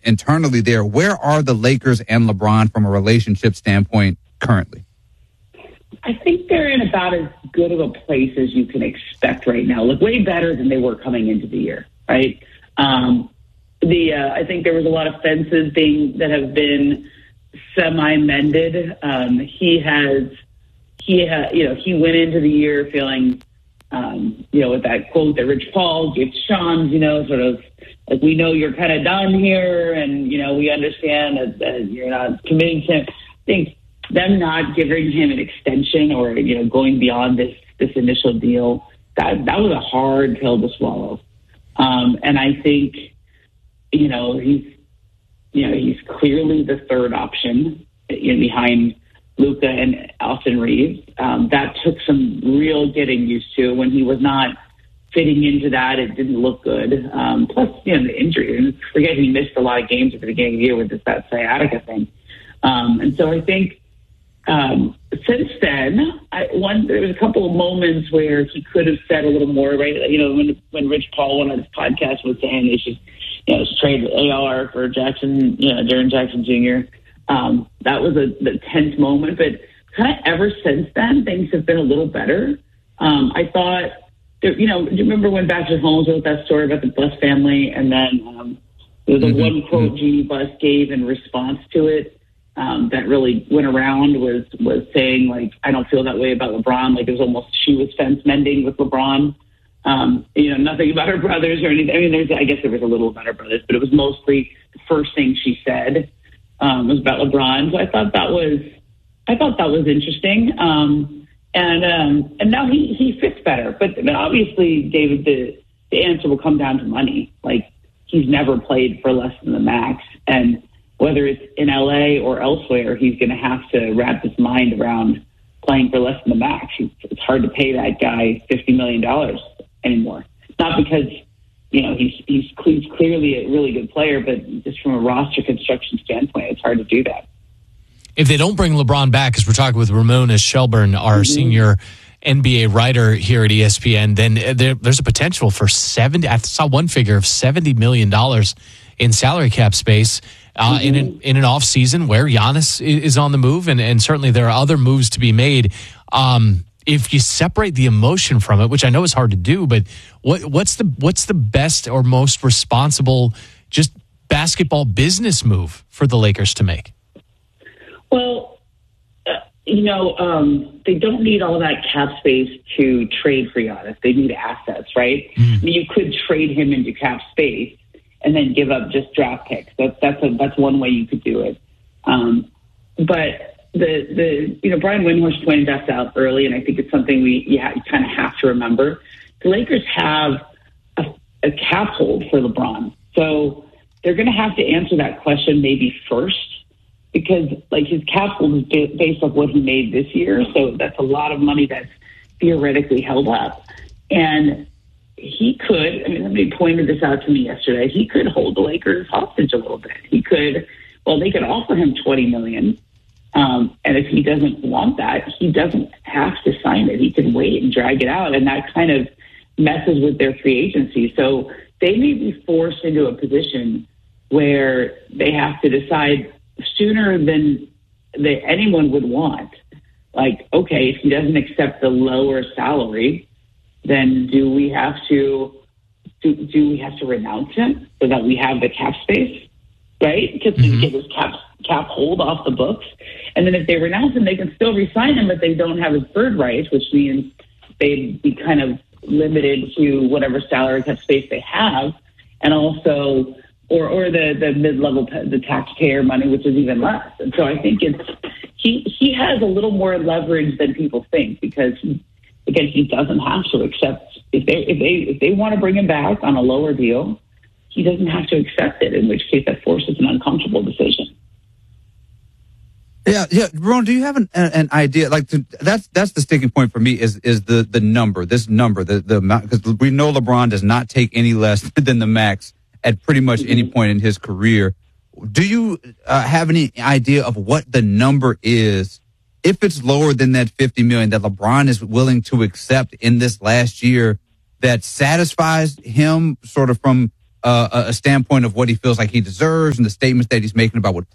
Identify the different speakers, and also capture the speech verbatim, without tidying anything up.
Speaker 1: internally there. Where are the Lakers and LeBron from a relationship standpoint currently?
Speaker 2: I think they're in about as good of a place as you can expect right now. Look, way better than they were coming into the year, right? Um, the uh, I think there was a lot of fences being that have been semi-mended. Um, he has, he ha, you know, he went into the year feeling, um, you know, with that quote that Rich Paul gave Sean, you know, sort of like, we know you're kind of done here, and you know, we understand that, that you're not committing to. I think them not giving him an extension or, you know, going beyond this, this initial deal, that, that was a hard pill to swallow. Um, and I think, you know, he's, you know, he's clearly the third option, you know, behind Luka and Austin Reeves. Um, that took some real getting used to. When he was not fitting into that, it didn't look good. Um, plus, you know, the injury. And forget he missed a lot of games at the beginning of the year with this, that sciatica thing. Um, and so I think, Um, since then, I, one there was a couple of moments where he could have said a little more, right? You know, when when Rich Paul went on his podcast was saying they should, you know, trade A R for Jackson, you know, Jaren Jackson Junior Um, that was a the tense moment, but kind of ever since then, things have been a little better. Um, I thought, there, you know, do you remember when Baxter Holmes wrote that story about the Buss family, and then um, there was a mm-hmm. one quote Jeannie Buss gave in response to it. Um, that really went around was was saying, like, I don't feel that way about LeBron. Like, it was almost she was fence mending with LeBron. Um, you know, nothing about her brothers or anything. I mean, there's, I guess there was a little about her brothers, but it was mostly the first thing she said um, was about LeBron. So I thought that was, I thought that was interesting. Um, and um, and now he he fits better. But, but obviously, David, the the answer will come down to money. Like, he's never played for less than the max, and whether it's in L A or elsewhere, he's going to have to wrap his mind around playing for less than the max. It's hard to pay that guy fifty million dollars anymore. Not because, you know, he's, he's he's clearly a really good player, but just from a roster construction standpoint, it's hard to do that.
Speaker 3: If they don't bring LeBron back, as we're talking with Ramona Shelburne, our mm-hmm. senior N B A writer here at E S P N, then there, there's a potential for seventy. I saw one figure of seventy million dollars in salary cap space. Uh, mm-hmm. in an in an off season where Giannis is on the move, and, and certainly there are other moves to be made. Um, if you separate the emotion from it, which I know is hard to do, but what what's the what's the best or most responsible just basketball business move for the Lakers to make?
Speaker 2: Well, uh, you know, um, they don't need all that cap space to trade for Giannis. They need assets, right? Mm-hmm. I mean, you could trade him into cap space and then give up just draft picks. That's that's a, that's one way you could do it. Um, but the the you know Brian Windhorst pointed that out early, and I think it's something we you, ha- you kind of have to remember. The Lakers have a, a cap hold for LeBron, so they're going to have to answer that question maybe first, because like his cap hold is ba- based off what he made this year, so that's a lot of money that's theoretically held up, and he could, I mean, somebody pointed this out to me yesterday. He could hold the Lakers hostage a little bit. He could, well, they could offer him twenty million dollars. Um, and if he doesn't want that, he doesn't have to sign it. He can wait and drag it out. And that kind of messes with their free agency. So they may be forced into a position where they have to decide sooner than they, anyone would want. Like, okay, if he doesn't accept the lower salary, then do we have to do, do we have to renounce him so that we have the cap space, right? Because mm-hmm. we get his cap cap hold off the books, and then if they renounce him, they can still re-sign him, but they don't have his bird rights, which means they'd be kind of limited to whatever salary cap space they have, and also or or the the mid-level the taxpayer money, which is even less. And so I think it's he he has a little more leverage than people think, because he, again, he doesn't have to accept if they if they if they want to bring him back on a lower deal, he doesn't have to accept it. In which case, that forces an uncomfortable decision.
Speaker 1: Yeah, yeah, Ron, do you have an, an idea? Like to, that's that's the sticking point for me is is the the number, this number, the the amount, because we know LeBron does not take any less than the max at pretty much mm-hmm. any point in his career. Do you uh, have any idea of what the number is? If it's lower than that fifty million dollars that LeBron is willing to accept in this last year, that satisfies him sort of from uh, a standpoint of what he feels like he deserves and the statements that he's making about what